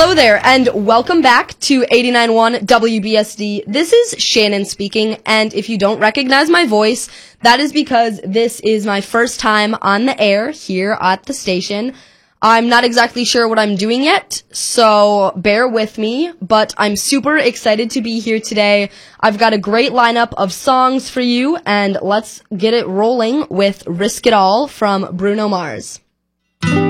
Hello there, and welcome back to 89.1 WBSD. This is Shannon speaking, and if you don't recognize my voice, that is because this is my first time on the air here at the station. I'm not exactly sure what I'm doing yet, so bear with me, but I'm super excited to be here today. I've got a great lineup of songs for you, and let's get it rolling with Risk It All from Bruno Mars.